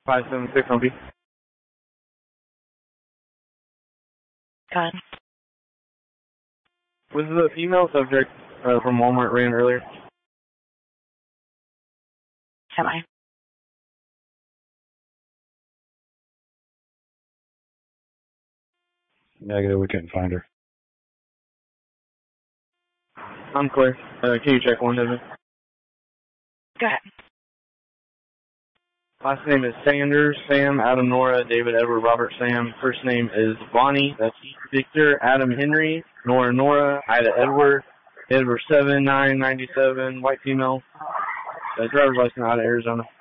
576 on B. Gun. Was the female subject from Walmart ran earlier? Semi. Negative, we couldn't find her. I'm clear. Can you check one, David? Go ahead. Last name is Sanders, Sam, Adam, Nora, David, Edward, Robert, Sam. First name is Bonnie, that's Victor, Adam, Henry, Nora, Nora, Ida, Edward, Edward 7997, white female. Driver's license out of Arizona.